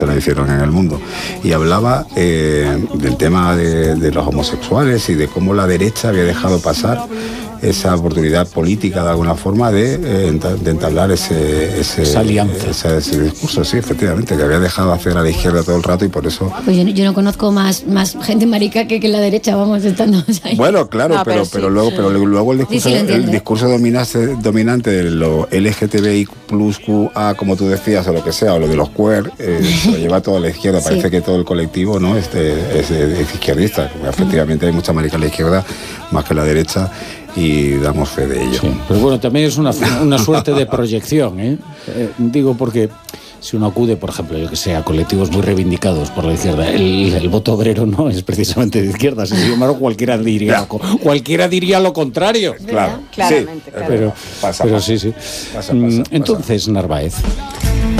lo hicieron en el mundo, y hablaba del tema de los homosexuales y de cómo la derecha había dejado pasar esa oportunidad política de alguna forma de entablar esa alianza, ese discurso, sí, efectivamente, que había dejado hacer a la izquierda todo el rato, y por eso... Pues yo no conozco más gente marica que la derecha, vamos, estando ahí. Bueno, claro, no, pero luego el discurso dominante de lo LGTBI plus QA, como tú decías, o lo que sea, o lo de los queer, se lo lleva toda la izquierda. Parece que todo el colectivo, ¿no?, es izquierdista. Efectivamente hay mucha marica a la izquierda, más que a la derecha, y damos fe de ello. Sí, pero bueno, también es una suerte de proyección, digo, porque si uno acude, por ejemplo, yo que sé, a colectivos muy reivindicados por la izquierda, el voto obrero no es precisamente de izquierda, sin embargo cualquiera diría lo contrario. Claro, claramente, sí, claro. Pero sí. Pasa. Entonces, Narváez,